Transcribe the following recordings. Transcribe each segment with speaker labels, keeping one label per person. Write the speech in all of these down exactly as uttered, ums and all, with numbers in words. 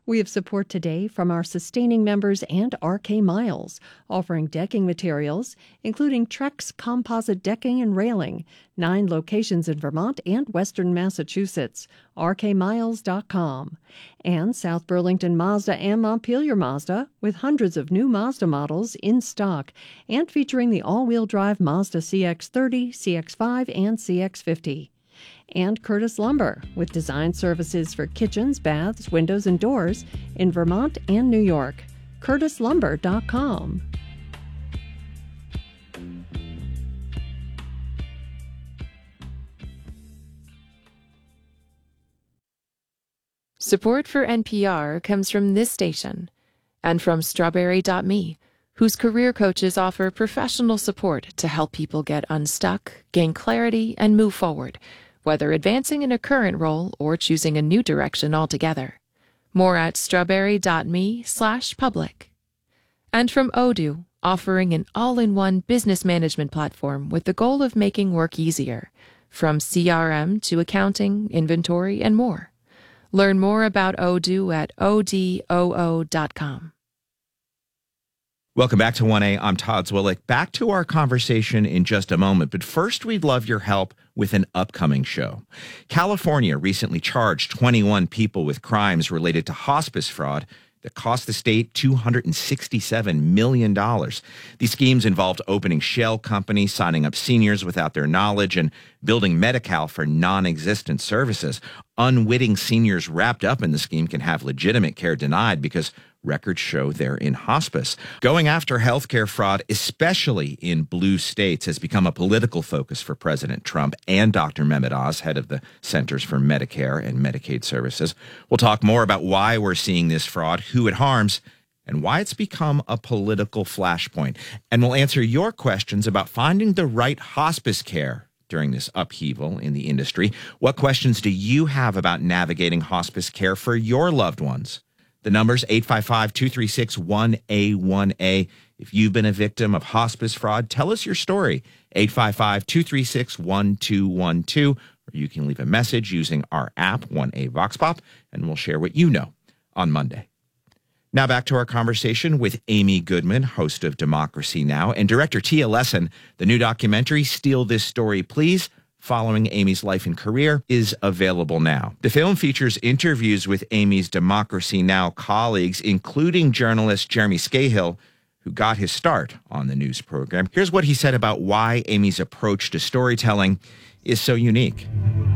Speaker 1: We have support today from our sustaining members and R K Miles, offering decking materials, including Trex composite decking and railing, nine locations in Vermont and Western Massachusetts, r k miles dot com. And South Burlington Mazda and Montpelier Mazda, with hundreds of new Mazda models in stock, and featuring the all-wheel drive Mazda C X thirty, C X five, and C X fifty. And Curtis Lumber, with design services for kitchens, baths, windows, and doors in Vermont and New York. curtis lumber dot com.
Speaker 2: Support for N P R comes from this station and from Strawberry dot me, whose career coaches offer professional support to help people get unstuck, gain clarity, and move forward, whether advancing in a current role or choosing a new direction altogether. More at strawberry dot me slash public. And from Odoo, offering an all-in-one business management platform with the goal of making work easier, from C R M to accounting, inventory, and more. Learn more about Odoo at O D O O dot com.
Speaker 3: Welcome back to one A. I'm Todd Zwillich. Back to our conversation in just a moment, but first we'd love your help with an upcoming show. California recently charged twenty-one people with crimes related to hospice fraud that cost the state two hundred sixty-seven million dollars. These schemes involved opening shell companies, signing up seniors without their knowledge, and building Medi-Cal for non-existent services. Unwitting seniors wrapped up in the scheme can have legitimate care denied because records show they're in hospice. Going after healthcare fraud, especially in blue states, has become a political focus for President Trump and Doctor Mehmet Oz, head of the Centers for Medicare and Medicaid Services. We'll talk more about why we're seeing this fraud, who it harms, and why it's become a political flashpoint. And we'll answer your questions about finding the right hospice care during this upheaval in the industry. What questions do you have about navigating hospice care for your loved ones? The number's eight five five, two three six, one A one A. If you've been a victim of hospice fraud, tell us your story. eight five five, two three six, one two one two. Or you can leave a message using our app, one A Vox Pop, and we'll share what you know on Monday. Now back to our conversation with Amy Goodman, host of Democracy Now!, and director Tia Lessin. The new documentary, Steal This Story, Please, following Amy's life and career, is available now. The film features interviews with Amy's Democracy Now! Colleagues, including journalist Jeremy Scahill, who got his start on the news program. Here's what he said about why Amy's approach to storytelling is so unique.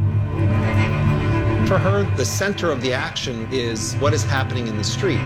Speaker 4: For her, the center of the action is what is happening in the street.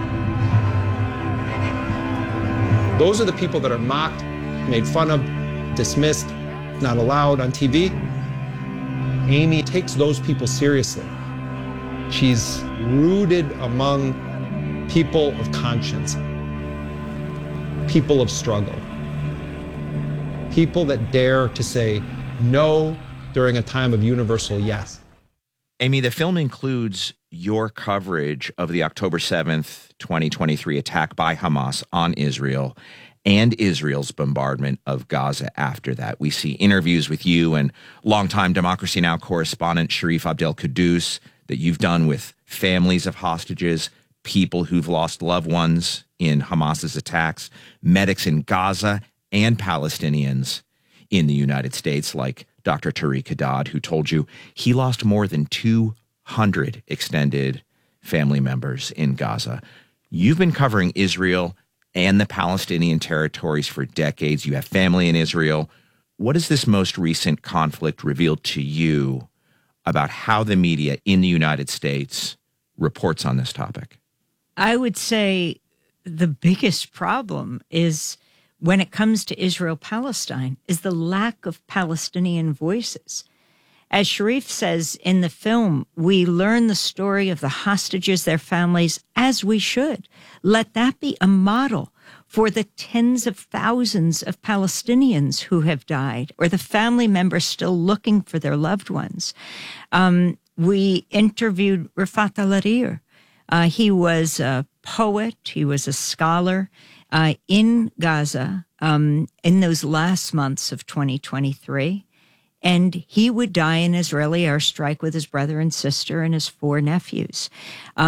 Speaker 4: Those are the people that are mocked, made fun of, dismissed, not allowed on T V. Amy takes those people seriously. She's rooted among people of conscience, people of struggle, people that dare to say no during a time of universal yes.
Speaker 3: Amy, the film includes your coverage of the October seventh, twenty twenty-three attack by Hamas on Israel and Israel's bombardment of Gaza after that. We see interviews with you and longtime Democracy Now! Correspondent Sharif Abdel-Quddus that you've done with families of hostages, people who've lost loved ones in Hamas's attacks, medics in Gaza, and Palestinians in the United States, like Doctor Tariq Haddad, who told you he lost more than two hundred extended family members in Gaza. You've been covering Israel and the Palestinian territories for decades. You have family in Israel. What has this most recent conflict revealed to you about how the media in the United States reports on this topic?
Speaker 5: I would say the biggest problem is when it comes to Israel-Palestine is the lack of Palestinian voices. As Sharif says in the film, we learn the story of the hostages, their families, as we should. Let that be a model for the tens of thousands of Palestinians who have died, or the family members still looking for their loved ones. Um, we interviewed Rafat Al-Harir. Uh, he was a poet, he was a scholar uh, in Gaza um, in those last months of twenty twenty-three. And he would die in Israeli airstrike with his brother and sister and his four nephews. Um,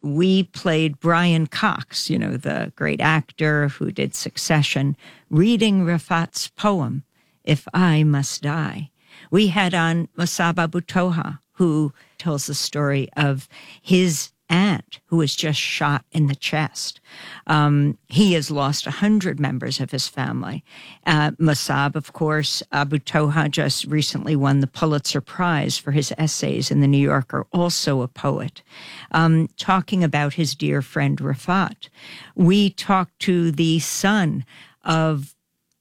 Speaker 5: we played Brian Cox, you know, the great actor who did Succession, reading Rafat's poem, If I Must Die. We had on Mossab Abu Toha, who tells the story of his aunt who was just shot in the chest. Um, he has lost one hundred members of his family. Uh, Mossab, of course, Abu Toha just recently won the Pulitzer Prize for his essays in The New Yorker, also a poet, um, talking about his dear friend Rafat. We talked to the son of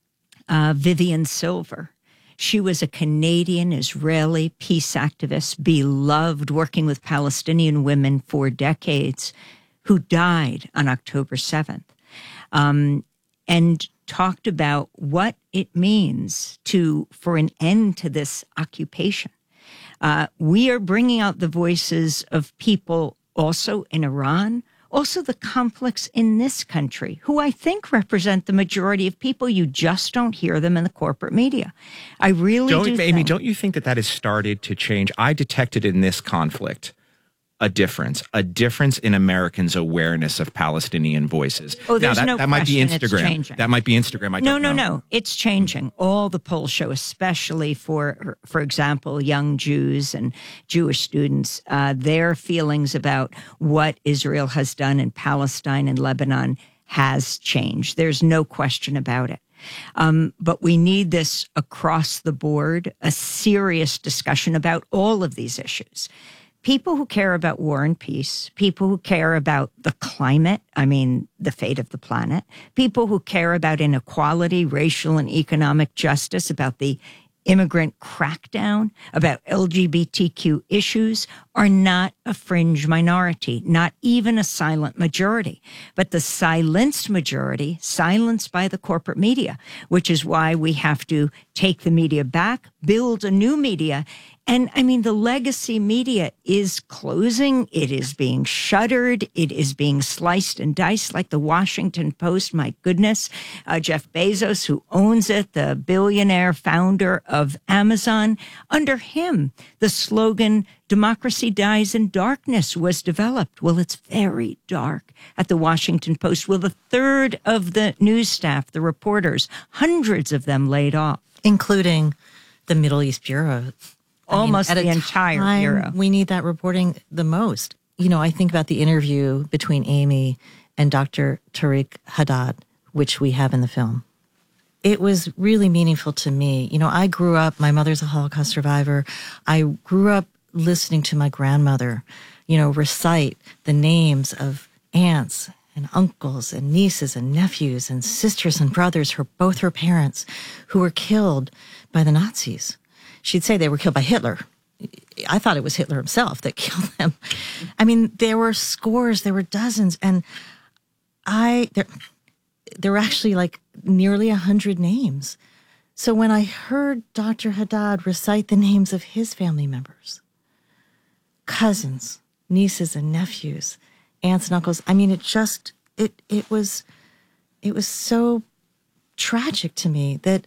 Speaker 5: uh, Vivian Silver. She was a Canadian-Israeli peace activist, beloved, working with Palestinian women for decades, who died on October seventh, um, and talked about what it means to for an end to this occupation. Uh, we are bringing out the voices of people also in Iran, also the conflicts in this country, who I think represent the majority of people. You just don't hear them in the corporate media. I really
Speaker 3: don't,
Speaker 5: do
Speaker 3: Amy,
Speaker 5: think,
Speaker 3: don't you think that that has started to change? I detected in this conflict a difference, a difference in Americans' awareness of Palestinian voices.
Speaker 5: Oh, there's
Speaker 3: now, that,
Speaker 5: no
Speaker 3: that might be
Speaker 5: question it's
Speaker 3: Instagram.
Speaker 5: changing.
Speaker 3: That might be Instagram. I
Speaker 5: no,
Speaker 3: don't
Speaker 5: no,
Speaker 3: know.
Speaker 5: no. It's changing. All the polls show, especially for, for example, young Jews and Jewish students, uh, their feelings about what Israel has done in Palestine and Lebanon has changed. There's no question about it. Um, but we need this across the board, a serious discussion about all of these issues. People who care about war and peace, people who care about the climate, I mean, the fate of the planet, people who care about inequality, racial and economic justice, about the immigrant crackdown, about L G B T Q issues are not a fringe minority, not even a silent majority, but the silenced majority, silenced by the corporate media, which is why we have to take the media back, build a new media. And I mean, the legacy media is closing. It is being shuttered. It is being sliced and diced like the Washington Post. My goodness. Uh, Jeff Bezos, who owns it, the billionaire founder of Amazon, under him, the slogan, democracy dies in darkness, was developed. Well, it's very dark at the Washington Post. Well, a third of the news staff, the reporters, hundreds of them laid off.
Speaker 6: Including the Middle East Bureau.
Speaker 5: Almost
Speaker 6: I mean,
Speaker 5: the entire
Speaker 6: time,
Speaker 5: bureau.
Speaker 6: We need that reporting the most. You know, I think about the interview between Amy and Doctor Tariq Haddad, which we have in the film. It was really meaningful to me. You know, I grew up, my mother's a Holocaust survivor. I grew up listening to my grandmother, you know, recite the names of aunts and uncles and nieces and nephews and sisters and brothers, her both her parents, who were killed by the Nazis. She'd say they were killed by Hitler. I thought it was Hitler himself that killed them. I mean, there were scores, there were dozens, and I there, there were actually like nearly a hundred names. So when I heard Doctor Haddad recite the names of his family members, cousins, nieces and nephews, aunts and uncles, I mean, it just it it was it was so tragic to me that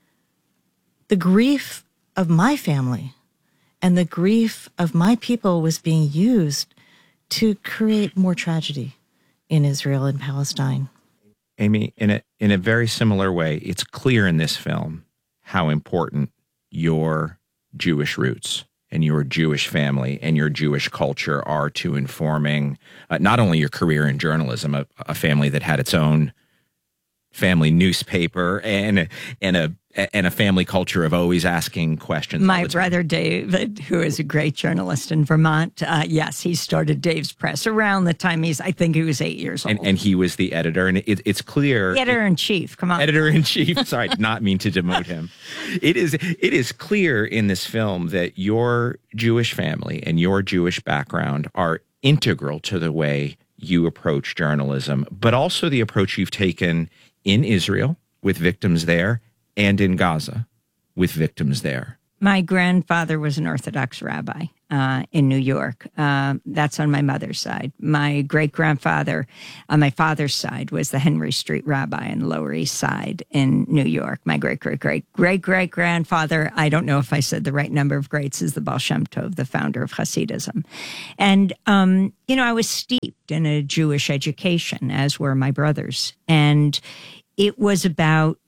Speaker 6: the grief of my family and the grief of my people was being used to create more tragedy in Israel and Palestine.
Speaker 3: Amy, in a in a very similar way, it's clear in this film how important your Jewish roots and your Jewish family and your Jewish culture are to informing uh, not only your career in journalism, a, a family that had its own family newspaper and and a and a family culture of always asking questions.
Speaker 5: My brother David, who is a great journalist in Vermont, uh, yes, he started Dave's Press around the time he's, I think he was eight years old.
Speaker 3: And, and he was the editor, and it, it's clear.
Speaker 5: Editor in chief, come on.
Speaker 3: Editor in chief. Sorry, I did not mean to demote him. It is it is clear in this film that your Jewish family and your Jewish background are integral to the way you approach journalism, but also the approach you've taken in Israel with victims there and in Gaza with victims there.
Speaker 5: My grandfather was an Orthodox rabbi uh, in New York. Uh, that's on my mother's side. My great-grandfather on my father's side was the Henry Street rabbi on the Lower East Side in New York. My great-great-great-great-great-grandfather, I don't know if I said the right number of greats, is the Baal Shem Tov, the founder of Hasidism. And, um, you know, I was steeped steeped in a Jewish education, as were my brothers. And it was about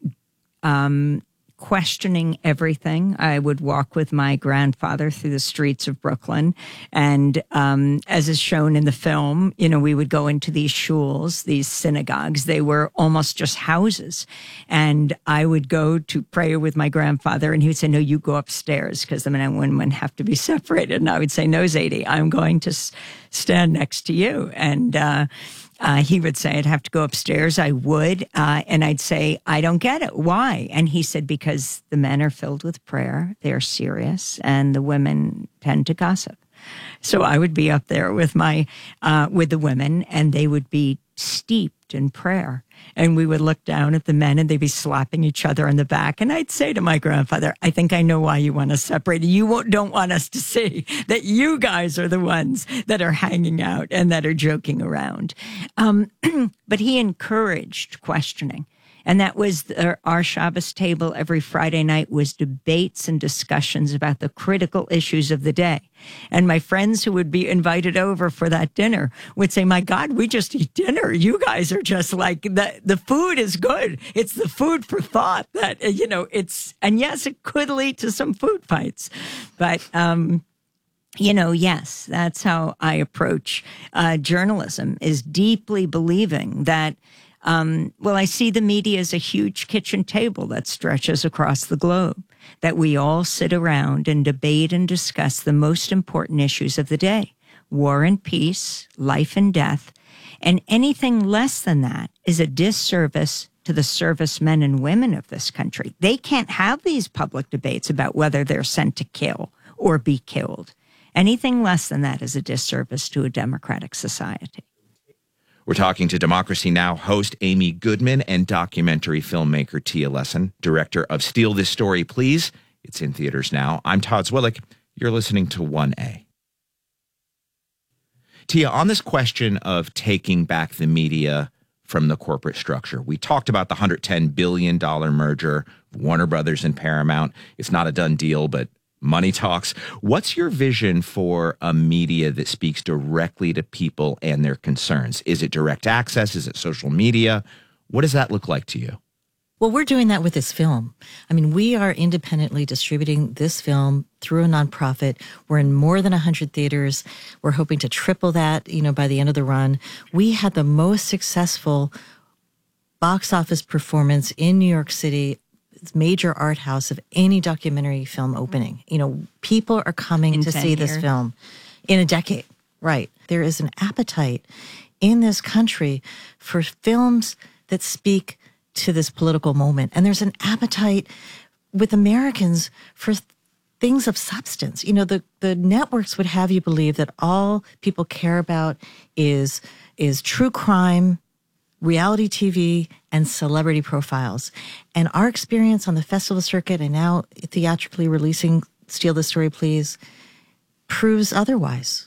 Speaker 5: um, questioning everything. I would walk with my grandfather through the streets of Brooklyn. And um, as is shown in the film, you know, we would go into these shuls, these synagogues. They were almost just houses. And I would go to pray with my grandfather, and he would say, no, you go upstairs, because the men and women have to be separated. And I would say, no, Zadie, I'm going to s- stand next to you. And uh Uh, he would say I'd have to go upstairs. I would. Uh, and I'd say, I don't get it. Why? And he said, because the men are filled with prayer. They're serious. And the women tend to gossip. So I would be up there with my, uh, with the women, and they would be steeped in prayer. And we would look down at the men, and they'd be slapping each other on the back. And I'd say to my grandfather, I think I know why you want us separated. You won't, don't want us to see that you guys are the ones that are hanging out and that are joking around. Um, but he encouraged questioning. And that was the, our Shabbos table every Friday night was debates and discussions about the critical issues of the day. And my friends who would be invited over for that dinner would say, my God, we just eat dinner. You guys are just like, the, the food is good. It's the food for thought that, you know, it's, and yes, it could lead to some food fights. But, um, you know, yes, that's how I approach uh, journalism, is deeply believing that Um, well, I see the media as a huge kitchen table that stretches across the globe, that we all sit around and debate and discuss the most important issues of the day, war and peace, life and death, and anything less than that is a disservice to the servicemen and women of this country. They can't have these public debates about whether they're sent to kill or be killed. Anything less than that is a disservice to a democratic society.
Speaker 3: We're talking to Democracy Now! Host Amy Goodman and documentary filmmaker Tia Lessin, director of Steal This Story, Please. It's in theaters now. I'm Todd Zwillich. You're listening to one A. Tia, on this question of taking back the media from the corporate structure, we talked about the one hundred ten billion dollars merger, Warner Brothers and Paramount. It's not a done deal, but money talks. What's your vision for a media that speaks directly to people and their concerns? Is it direct access? Is it social media? What does that look like to you?
Speaker 6: Well, we're doing that with this film. I mean, we are independently distributing this film through a nonprofit. We're in more than one hundred theaters. We're hoping to triple that, you know, by the end of the run. We had the most successful box office performance in New York City, major art house, of any documentary film opening. You know, people are coming
Speaker 5: In
Speaker 6: to see
Speaker 5: years.
Speaker 6: this film in a decade. Right. There is an appetite in this country for films that speak to this political moment. And there's an appetite with Americans for th- things of substance. You know, the, the networks would have you believe that all people care about is, is true crime, reality T V, and celebrity profiles. And our experience on the festival circuit and now theatrically releasing Steal This Story, Please proves otherwise.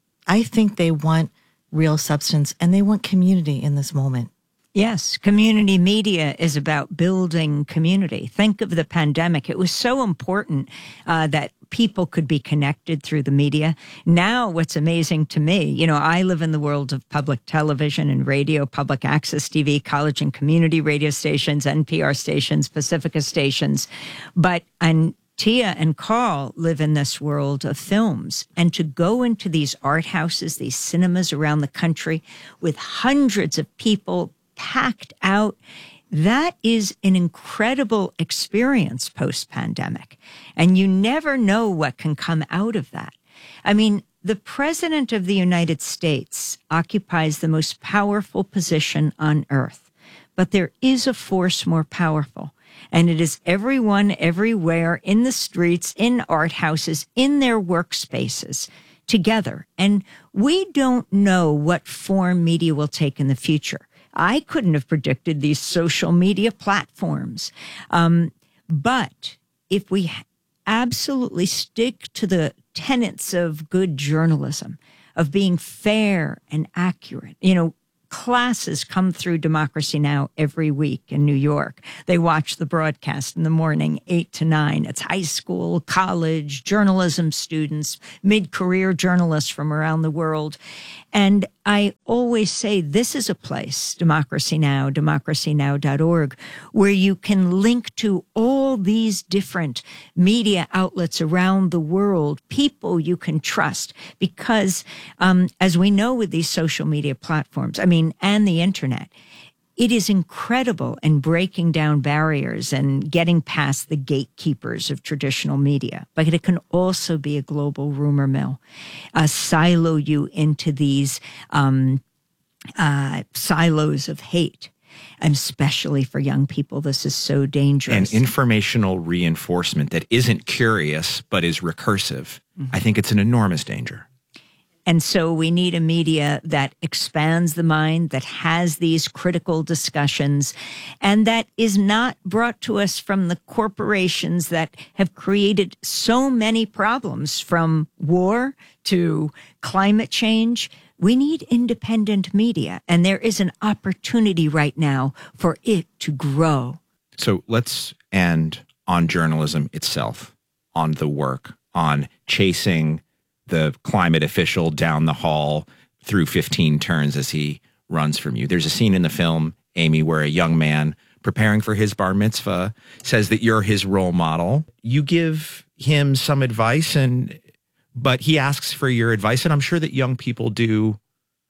Speaker 6: I think they want real substance and they want community in this moment.
Speaker 5: Yes, community media is about building community. Think of the pandemic. It was so important uh, that people could be connected through the media. Now, what's amazing to me, you know, I live in the world of public television and radio, public access T V, college and community radio stations, N P R stations, Pacifica stations. But, and Tia and Carl live in this world of films. And to go into these art houses, these cinemas around the country with hundreds of people packed out, that is an incredible experience post-pandemic. And you never know what can come out of that. I mean, the President of the United States occupies the most powerful position on earth, but there is a force more powerful. And it is everyone, everywhere, in the streets, in art houses, in their workspaces, together. And we don't know what form media will take in the future. I couldn't have predicted these social media platforms. Um, but if we absolutely stick to the tenets of good journalism, of being fair and accurate, you know, classes come through Democracy Now! Every week in New York. They watch the broadcast in the morning, eight to nine. It's high school, college, journalism students, mid-career journalists from around the world. And I always say this is a place, Democracy Now!, democracy now dot org, where you can link to all these different media outlets around the world, people you can trust. Because um, as we know with these social media platforms, I mean, and the internet, it is incredible in breaking down barriers and getting past the gatekeepers of traditional media. But it can also be a global rumor mill, uh, silo you into these um, uh, silos of hate. And especially for young people, this is so dangerous.
Speaker 3: And informational reinforcement that isn't curious, but is recursive. Mm-hmm. I think it's an enormous danger.
Speaker 5: And so we need a media that expands the mind, that has these critical discussions, and that is not brought to us from the corporations that have created so many problems, from war to climate change. We need independent media, and there is an opportunity right now for it to grow.
Speaker 3: So let's end on journalism itself, on the work, on chasing the climate official down the hall through fifteen turns as he runs from you. There's a scene in the film, Amy, where a young man preparing for his bar mitzvah says that you're his role model. You give him some advice, and but he asks for your advice, and I'm sure that young people do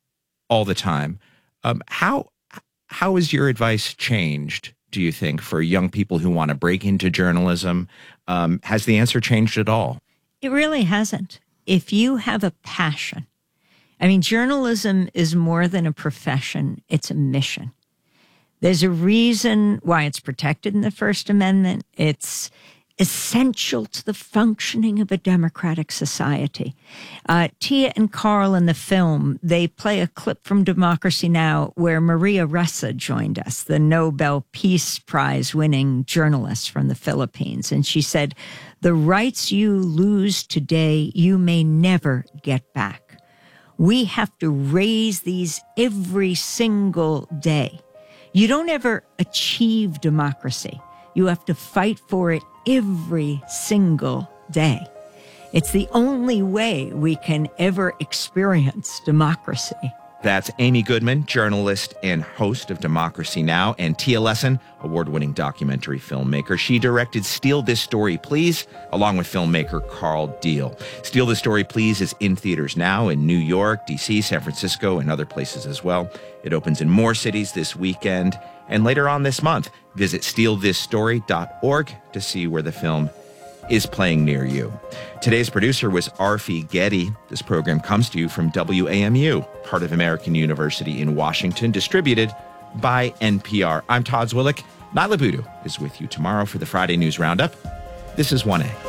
Speaker 3: all the time. Um, how how has your advice changed, do you think, for young people who want to break into journalism? Um, has the answer changed at all?
Speaker 5: It really hasn't. If you have a passion, I mean, journalism is more than a profession, it's a mission. There's a reason why it's protected in the First Amendment. It's essential to the functioning of a democratic society. Uh, Tia and Carl in the film, they play a clip from Democracy Now! Where Maria Ressa joined us, the Nobel Peace Prize winning journalist from the Philippines. And she said, "The rights you lose today, you may never get back. We have to raise these every single day. You don't ever achieve democracy. You have to fight for it every single day. It's the only way we can ever experience democracy."
Speaker 3: That's Amy Goodman, journalist and host of Democracy Now!, and Tia Lessin, award-winning documentary filmmaker. She directed Steal This Story, Please, along with filmmaker Carl Deal. Steal This Story, Please is in theaters now in New York, D C, San Francisco, and other places as well. It opens in more cities this weekend and later on this month. Visit steal this story dot org to see where the film is playing near you. Today's producer was Arfi Getty. This program comes to you from W A M U, part of American University in Washington, distributed by N P R. I'm Todd Zwillich. Nyla Boodoo is with you tomorrow for the Friday News Roundup. This is one A.